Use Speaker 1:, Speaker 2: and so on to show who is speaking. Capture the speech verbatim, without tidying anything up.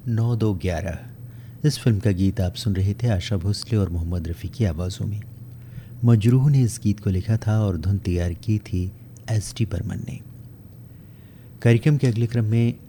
Speaker 1: नौ दो ग्यारह। इस फिल्म का गीत आप सुन रहे थे आशा भोसले और मोहम्मद रफ़ी की आवाज़ों में। मजरूह ने इस गीत को लिखा था और धुन तैयार की थी एस टी बर्मन ने। कार्यक्रम के अगले क्रम में